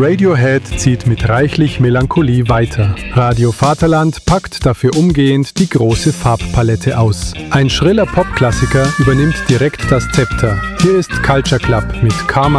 Radiohead zieht mit reichlich Melancholie weiter. Radio Vaterland packt dafür umgehend die große Farbpalette aus. Ein schriller Popklassiker übernimmt direkt das Zepter. Hier ist Culture Club mit Karma